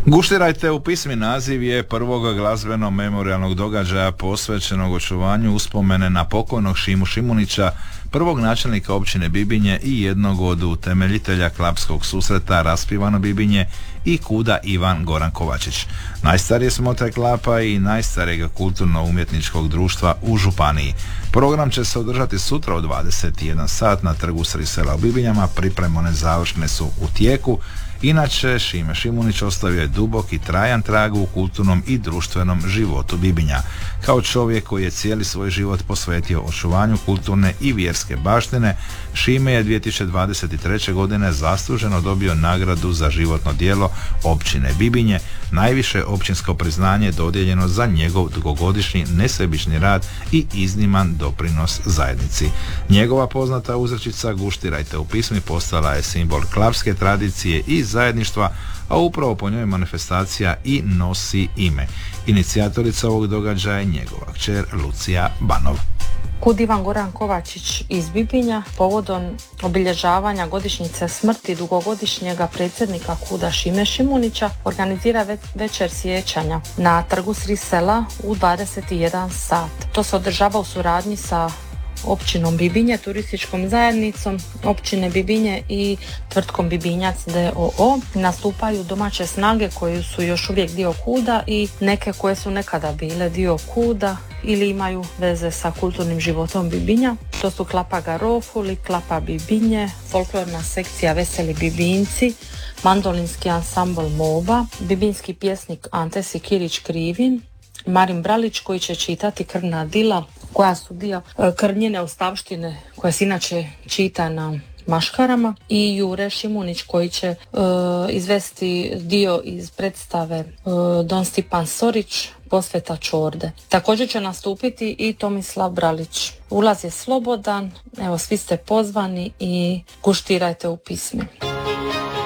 Guštirajte u pismi naziv je prvog glazbeno-memorijalnog događaja posvećenog očuvanju uspomene na pokojnog Šimu Šimunića, prvog načelnika općine Bibinje i jednog od utemeljitelja klapskog susreta Raspivano Bibinje i kuda Ivan Goran Kovačić, najstarije smotre klapa i najstarijeg kulturno-umjetničkog društva u županiji. Program će se održati sutra u 21 sat na trgu Sri sela u Bibinjama, pripremone završne su u tijeku. Inače, Šime Šimunić ostavio je dubok i trajan trag u kulturnom i društvenom životu Bibinja. Kao čovjek koji je cijeli svoj život posvetio očuvanju kulturne i vjerske baštine, Šime je 2023. godine zasluženo dobio nagradu za životno djelo općine Bibinje, najviše općinsko priznanje dodijeljeno za njegov dugogodišnji nesebični rad i izniman doprinos zajednici. Njegova poznata uzrečica "Guštirajte u pismi" postala je simbol klapske tradicije i zajedništva, a upravo po njoj manifestacija i nosi ime. Inicijatorica ovog događaja je njegova kćer Lucija Banov. Kud Ivan Goran Kovačić iz Bibinja povodom obilježavanja godišnjice smrti dugogodišnjega predsjednika KUD-a Šime Šimunića organizira večer sjećanja na trgu Sri sela u 21 sat. To se održava u suradnji sa općinom Bibinje, turističkom zajednicom općine Bibinje i tvrtkom Bibinjac d.o.o. Nastupaju domaće snage koje su još uvijek dio KUD-a i neke koje su nekada bile dio KUD-a ili imaju veze sa kulturnim životom Bibinja. To su Klapa Garofuli, Klapa Bibinje, folklorna sekcija Veseli Bibinci, mandolinski ansambl Moba, bibinski pjesnik Ante Sikirić Krivin, Marin Bralić koji će čitati Krvna dila koja su dio krnjene ostavštine koja se inače čita na maškarama, i Jure Šimunić koji će izvesti dio iz predstave Don Stipan Sorić Posveta Čorde. Također će nastupiti i Tomislav Bralić. Ulaz je slobodan, evo svi ste pozvani i guštirajte u pismi.